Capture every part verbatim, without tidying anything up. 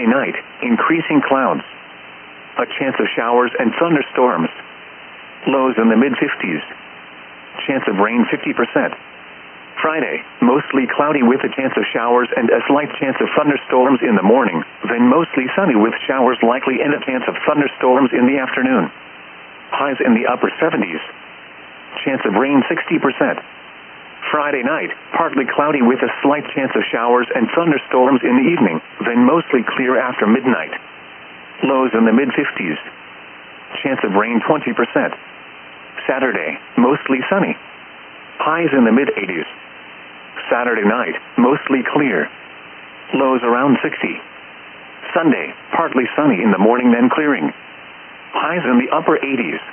Night, increasing clouds. A chance of showers and thunderstorms. Lows in the mid fifties. Chance of rain fifty percent. Friday, mostly cloudy with a chance of showers and a slight chance of thunderstorms in the morning, then mostly sunny with showers likely and a chance of thunderstorms in the afternoon. Highs in the upper seventies. Chance of rain sixty percent. Friday night, partly cloudy with a slight chance of showers and thunderstorms in the evening, then mostly clear after midnight. Lows in the mid fifties. Chance of rain twenty percent. Saturday, mostly sunny. Highs in the mid eighties. Saturday night, mostly clear. Lows around sixty. Sunday, partly sunny in the morning then clearing. Highs in the upper eighties.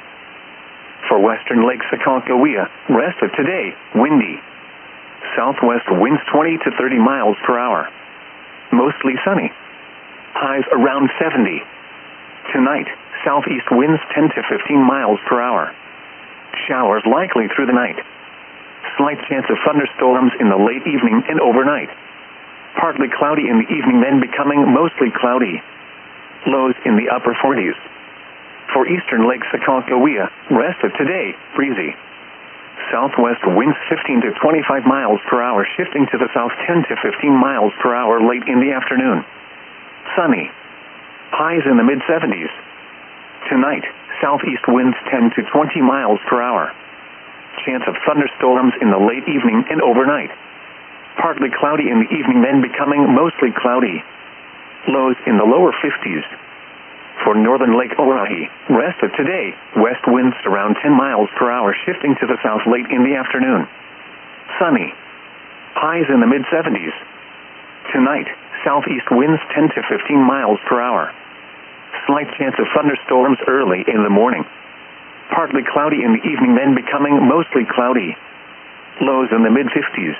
For western Lake Sakakawea, rest of today, windy. Southwest winds twenty to thirty miles per hour. Mostly sunny. Highs around seventy. Tonight, southeast winds ten to fifteen miles per hour. Showers likely through the night. Slight chance of thunderstorms in the late evening and overnight. Partly cloudy in the evening then becoming mostly cloudy. Lows in the upper forties. For eastern Lake Sakakawea, rest of today, breezy. Southwest winds fifteen to twenty-five miles per hour shifting to the south ten to fifteen miles per hour late in the afternoon. Sunny. Highs in the mid seventies. Tonight, southeast winds ten to twenty miles per hour. Chance of thunderstorms in the late evening and overnight. Partly cloudy in the evening then becoming mostly cloudy. Lows in the lower fifties. For northern Lake Oahe, rest of today, west winds around ten miles per hour shifting to the south late in the afternoon. Sunny. Highs in the mid seventies. Tonight, southeast winds ten to fifteen miles per hour. Slight chance of thunderstorms early in the morning. Partly cloudy in the evening then becoming mostly cloudy. Lows in the mid fifties.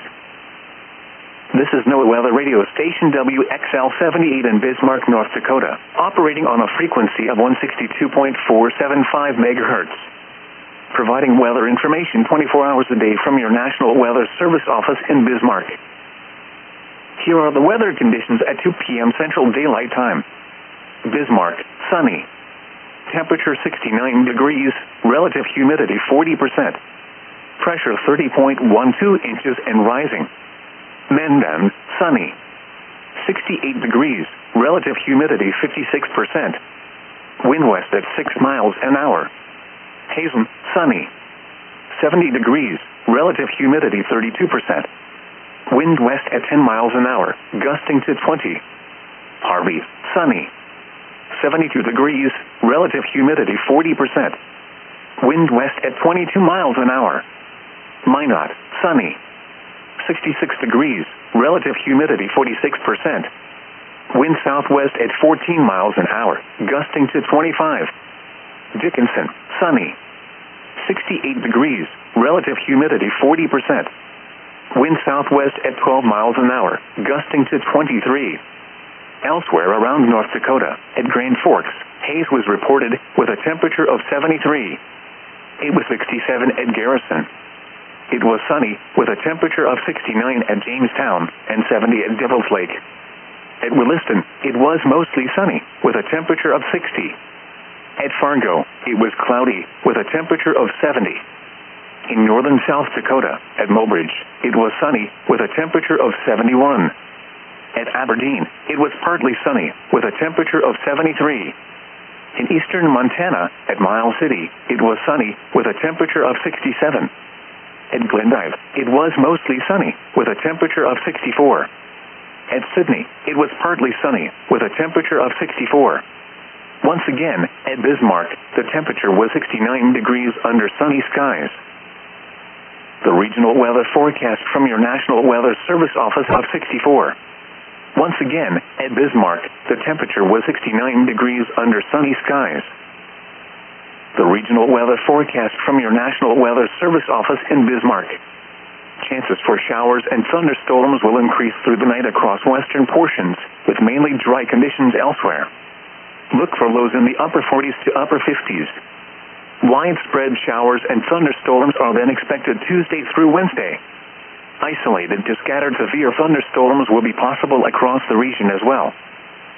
This is NOAA Weather Radio Station W X L seventy-eight in Bismarck, North Dakota, operating on a frequency of one sixty-two point four seven five megahertz. Providing weather information twenty-four hours a day from your National Weather Service office in Bismarck. Here are the weather conditions at two p.m. Central Daylight Time. Bismarck, sunny. Temperature sixty-nine degrees, relative humidity forty percent. Pressure thirty point one two inches and rising. Mendon, sunny. sixty-eight degrees, relative humidity fifty-six percent. Wind west at six miles an hour. Hazen, sunny. seventy degrees, relative humidity thirty-two percent. Wind west at ten miles an hour, gusting to twenty. Harvey, sunny. seventy-two degrees, relative humidity forty percent. Wind west at twenty-two miles an hour. Minot, sunny. sixty-six degrees, relative humidity forty-six percent. Wind southwest at fourteen miles an hour, gusting to twenty-five. Dickinson, sunny. sixty-eight degrees, relative humidity forty percent. Wind southwest at twelve miles an hour, gusting to twenty-three. Elsewhere around North Dakota, at Grand Forks, haze was reported with a temperature of seventy-three. It was sixty-seven at Garrison. It was sunny with a temperature of sixty-nine at Jamestown and seventy at Devil's Lake. At Williston, it was mostly sunny with a temperature of sixty. At Fargo, it was cloudy with a temperature of seventy. In northern South Dakota, at Mobridge, it was sunny with a temperature of seventy-one. At Aberdeen, it was partly sunny with a temperature of seventy-three. In eastern Montana, at Miles City, it was sunny with a temperature of sixty-seven. At Glendive, it was mostly sunny with a temperature of sixty-four. At Sydney, it was partly sunny with a temperature of sixty-four. Once again, at Bismarck, the temperature was sixty-nine degrees under sunny skies. The regional weather forecast from your National Weather Service office of sixty-four. Once again, at Bismarck, the temperature was sixty-nine degrees under sunny skies. The regional weather forecast from your National Weather Service office in Bismarck. Chances for showers and thunderstorms will increase through the night across western portions, with mainly dry conditions elsewhere. Look for lows in the upper forties to upper fifties. Widespread showers and thunderstorms are then expected Tuesday through Wednesday. Isolated to scattered severe thunderstorms will be possible across the region as well.